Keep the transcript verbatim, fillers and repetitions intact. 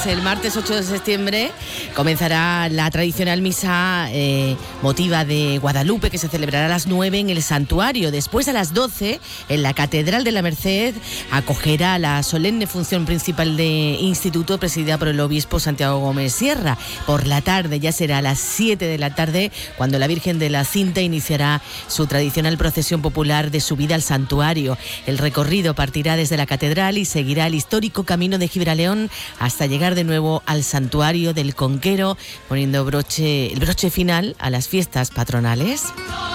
pues el martes ocho de septiembre comenzará la tradicional misa eh, motiva de Guadalupe, que se celebrará a las nueve en el santuario. Después, a las doce, en la Catedral de la Merced, acogerá la solemne función principal de instituto presidida por el obispo Santiago Gómez Sierra. Por la tarde, ya será a las siete de la tarde, cuando la Virgen de la Cinta iniciará su tradicional procesión popular de subida al santuario. El recorrido partirá desde la catedral y seguirá el histórico camino de Gibraleón hasta llegar de nuevo al santuario del Conquero, poniendo broche, el broche final a las fiestas patronales.